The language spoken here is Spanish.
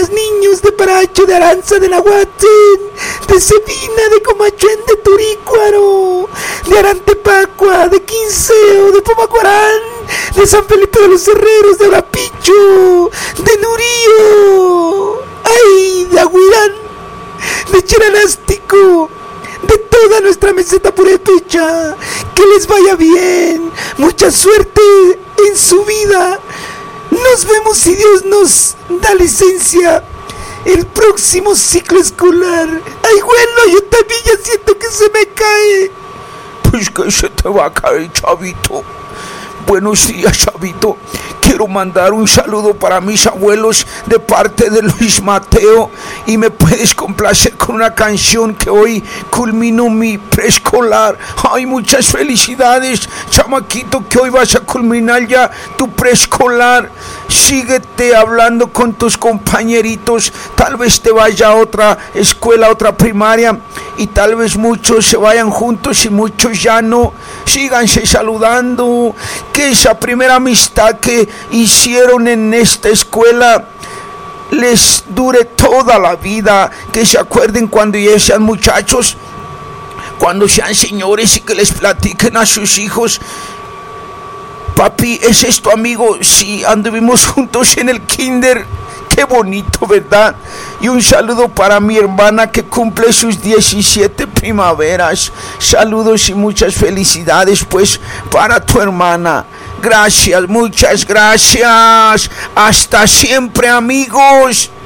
los niños de Paracho, de Aranza, de Nahuatzin, de Sevina, de Comachuén, de Turícuaro, de Arantepacua, de Quinceo, de Pomacuarán, de San Felipe de los Herreros, de Orapicho, de Nurío, ay, de Aguirán, de Chiranástico, de toda nuestra meseta purépecha. Que les vaya bien, mucha suerte en su vida. Nos vemos si Dios nos da licencia el próximo ciclo escolar. Ay, bueno, yo también ya siento que se me cae. Pues que se te va a caer, chavito. Buenos días, chavito. Quiero mandar un saludo para mis abuelos de parte de Luis Mateo, y me puedes complacer con una canción que hoy culmino mi preescolar. Ay, muchas felicidades, chamaquito, que hoy vas a culminar ya tu preescolar. Síguete hablando con tus compañeritos, tal vez te vaya a otra escuela, a otra primaria, y tal vez muchos se vayan juntos y muchos ya no. Síganse saludando, que esa primera amistad que hicieron en esta escuela les dure toda la vida. Que se acuerden cuando ya sean muchachos, cuando sean señores, y que les platiquen a sus hijos: papi, ¿ese es tu amigo? Sí, anduvimos juntos en el kinder. Qué bonito, ¿verdad? Y un saludo para mi hermana que cumple sus 17 primaveras. Saludos y muchas felicidades, pues, para tu hermana. Gracias, muchas gracias. Hasta siempre, amigos.